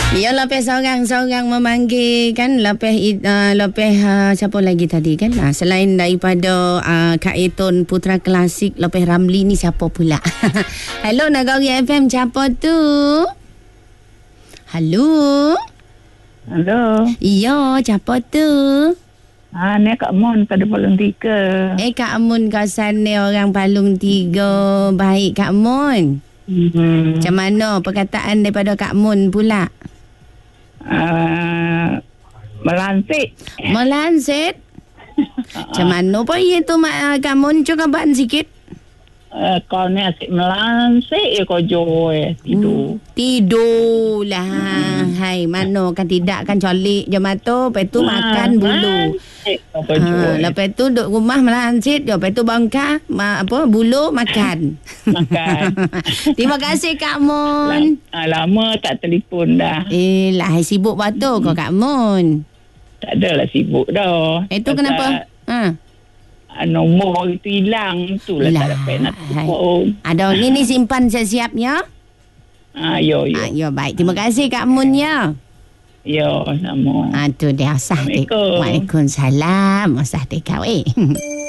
Ya, lepas seorang-seorang memanggil kan, lepas siapa lagi tadi kan, selain daripada Kak Eton Putra Klasik, lepas Ramli ni siapa pula? Hello Nagari FM, siapa tu? Halo. Halo. Iya, siapa tu? Ni Kak Mun pada Palung 3. Kak Mun kat sana orang Palung 3. Baik Kak Mun. Macam mana perkataan daripada Kak Mun pula? Melansik. Melansik? Macam mana pun ia tu Kak Mun cuba ban sikit. Kau ni asyik melansik ya kau joy tidur. Tidur lah. Hai, mana kan tidak kan colik je mata, lepas tu makan bulu. Lepas tu duduk rumah melansik, lepas tu bangka bulu makan. Makan. Terima kasih Kak Mun. Lama tak telefon dah. Lah sibuk batu kau Kak Mun. Tak adalah sibuk dah. Itu kenapa? Nombor itu hilang. Itulah tak dapat nak telefon. Ada ni simpan siap-siapnya. Yo. Yo, baik. Terima kasih Kak Mun ya. Yo, nama. Tu dia sah. Waalaikumsalam. Sah dia kau